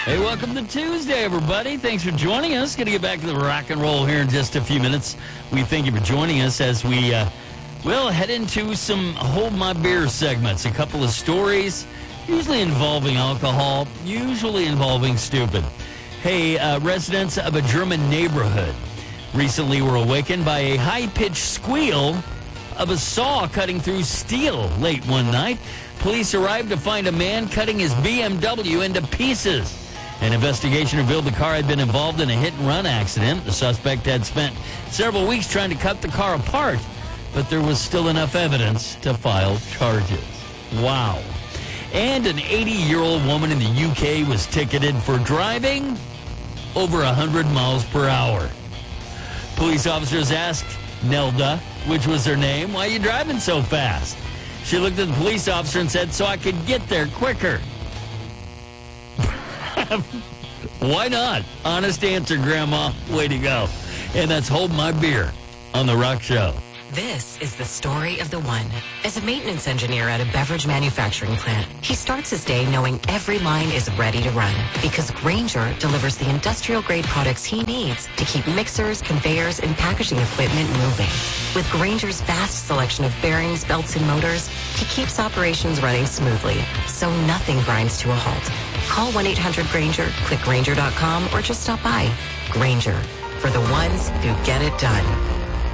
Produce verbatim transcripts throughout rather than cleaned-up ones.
Hey, welcome to Tuesday, everybody. Thanks for joining us. Going to get back to the rock and roll here in just a few minutes. We thank you for joining us as we, uh, will head into some Hold My Beer segments. A couple of stories, usually involving alcohol, usually involving stupid. Hey, uh, residents of a German neighborhood recently were awakened by a high-pitched squeal of a saw cutting through steel late one night. Police arrived to find a man cutting his B M W into pieces. An investigation revealed the car had been involved in a hit-and-run accident. The suspect had spent several weeks trying to cut the car apart, but there was still enough evidence to file charges. Wow. And an eighty-year-old woman in the U K was ticketed for driving over one hundred miles per hour. Police officers asked Nelda, which was her name, "Why are you driving so fast?" She looked at the police officer and said, "So I could get there quicker." Why not? Honest answer, Grandma. Way to go. And that's Hold My Beer on The Rock Show. This is the story of the one. As a maintenance engineer at a beverage manufacturing plant, he starts his day knowing every line is ready to run because Grainger delivers the industrial-grade products he needs to keep mixers, conveyors, and packaging equipment moving. With Grainger's vast selection of bearings, belts, and motors, he keeps operations running smoothly, so nothing grinds to a halt. Call one eight hundred Grainger, click Grainger dot com, or just stop by. Grainger, for the ones who get it done.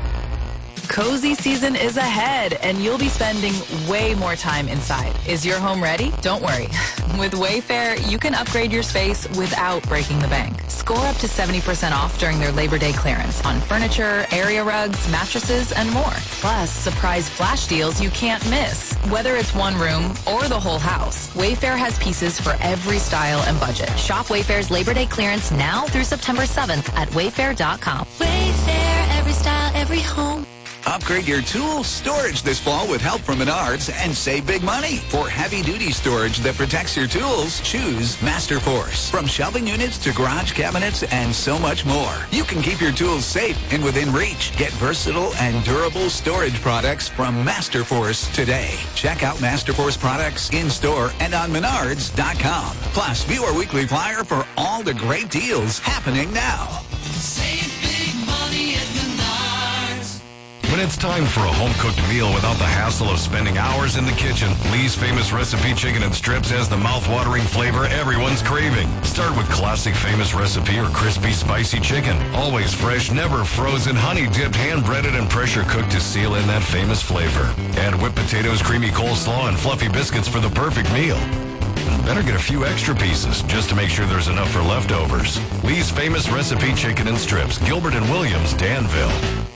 Cozy season is ahead, and you'll be spending way more time inside. Is your home ready? Don't worry. With Wayfair, you can upgrade your space without breaking the bank. Score up to seventy percent off during their Labor Day clearance on furniture, area rugs, mattresses, and more. Plus, surprise flash deals you can't miss. Whether it's one room or the whole house, Wayfair has pieces for every style and budget. Shop Wayfair's Labor Day clearance now through September seventh at wayfair dot com. Wayfair, every style, every home. Upgrade your tool storage this fall with help from Menards and save big money. For heavy-duty storage that protects your tools, choose Masterforce. From shelving units to garage cabinets and so much more, you can keep your tools safe and within reach. Get versatile and durable storage products from Masterforce today. Check out Masterforce products in-store and on Menards dot com. Plus, view our weekly flyer for all the great deals happening now. Save big money at Menards. When it's time for a home-cooked meal without the hassle of spending hours in the kitchen, Lee's Famous Recipe Chicken and Strips has the mouth-watering flavor everyone's craving. Start with classic Famous Recipe or crispy, spicy chicken. Always fresh, never frozen, honey-dipped, hand-breaded, and pressure-cooked to seal in that famous flavor. Add whipped potatoes, creamy coleslaw, and fluffy biscuits for the perfect meal. And better get a few extra pieces just to make sure there's enough for leftovers. Lee's Famous Recipe Chicken and Strips, Gilbert and Williams, Danville.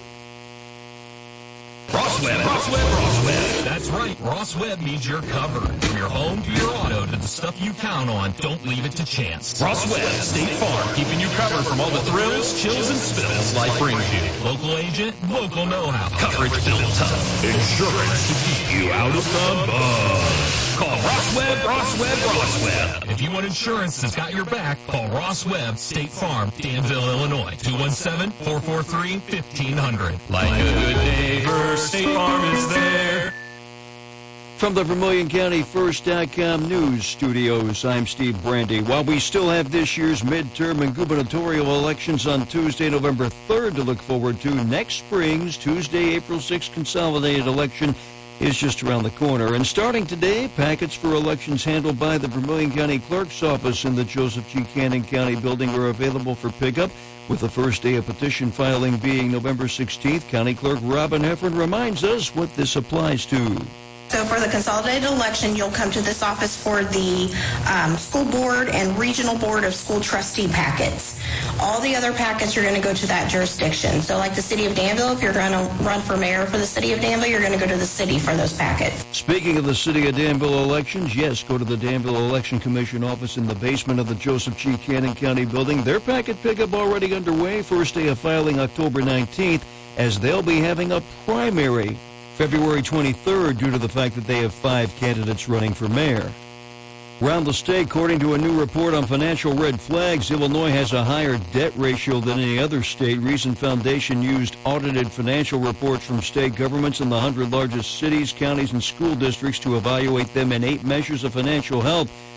Ross Web, Ross Web, Ross Web. That's right. Ross Web means you're covered. From your home to your auto to the stuff you count on, don't leave it to chance. Ross Web, State Farm, keeping you covered from all the thrills, chills, and spills life brings you. Local agent, local know-how. Coverage built tough. Insurance to keep you out of the mud. Call Ross Web, Ross Web, Ross Web. If you want insurance that's got your back, call Ross Web, State Farm, Danville, Illinois. two one seven, four four three, fifteen hundred. Like a good neighbor, State Farm is there. From the Vermilion County First dot com News Studios, I'm Steve Brandy. While we still have this year's midterm and gubernatorial elections on Tuesday, November third to look forward to, next spring's Tuesday, April sixth consolidated election is just around the corner. And starting today, packets for elections handled by the Vermilion County Clerk's Office in the Joseph G. Cannon County building are available for pickup, with the first day of petition filing being November sixteenth. County Clerk Robin Heffern reminds us what this applies to. So for the consolidated election, you'll come to this office for the um, school board and regional board of school trustee packets. All the other packets, you're going to go to that jurisdiction. So like the city of Danville, if you're going to run for mayor for the city of Danville, you're going to go to the city for those packets. Speaking of the city of Danville elections, yes, go to the Danville Election Commission office in the basement of the Joseph G. Cannon County building. Their packet pickup already underway. First day of filing October nineteenth, as they'll be having a primary February twenty-third due to the fact that they have five candidates running for mayor. Around the state, according to a new report on financial red flags, Illinois has a higher debt ratio than any other state. Reason Foundation used audited financial reports from state governments in the one hundred largest cities, counties, and school districts to evaluate them in eight measures of financial health.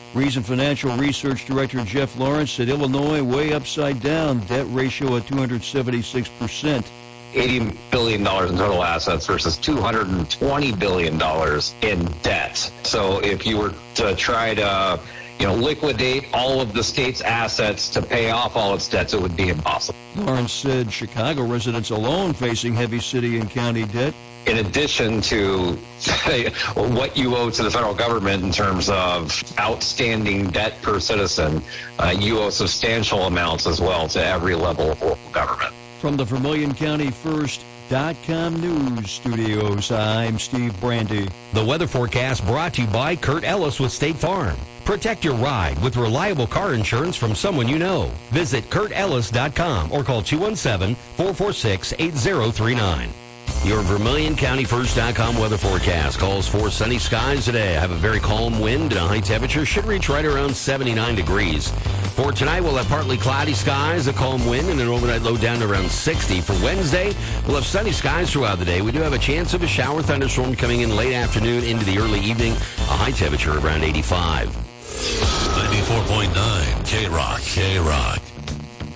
Reason Financial Research Director Jeff Lawrence said Illinois way upside down, debt ratio at two hundred seventy-six percent. eighty billion dollars in total assets versus two hundred twenty billion dollars in debt. So if you were to try to, you know, liquidate all of the state's assets to pay off all its debts, it would be impossible. Lawrence said Chicago residents alone facing heavy city and county debt. In addition to what you owe to the federal government in terms of outstanding debt per citizen, uh, you owe substantial amounts as well to every level of local government. From the Vermilion County First dot com News Studios, I'm Steve Brandy. The weather forecast brought to you by Kurt Ellis with State Farm. Protect your ride with reliable car insurance from someone you know. Visit Kurt Ellis dot com or call two one seven, four four six, eight zero three nine. Your Vermilion County First dot com weather forecast calls for sunny skies today. I have a very calm wind and a high temperature should reach right around seventy-nine degrees. For tonight, we'll have partly cloudy skies, a calm wind, and an overnight low down to around sixty. For Wednesday, we'll have sunny skies throughout the day. We do have a chance of a shower thunderstorm coming in late afternoon into the early evening, a high temperature around eighty-five. ninety-four point nine K-Rock, K-Rock.